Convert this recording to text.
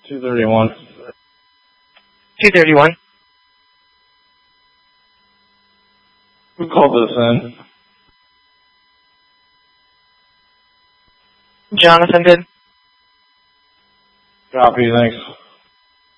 231. 231. Who called this in? Jonathan did. Copy, thanks.